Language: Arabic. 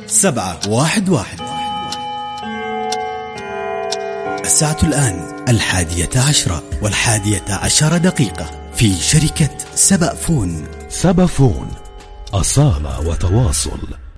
711. الساعة الآن 11:10 و11 في شركة سبأ فون. سبأ فون، أصالة وتواصل.